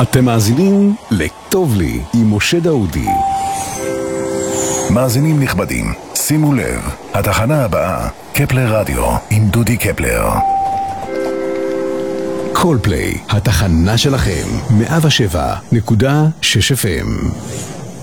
אתם מאזינים לכתוב לי עם משה דאודי. מאזינים נכבדים, שימו לב, התחנה הבאה, קפלר רדיו עם דודי קפלר. קולפליי, התחנה שלכם, 107.6 FM.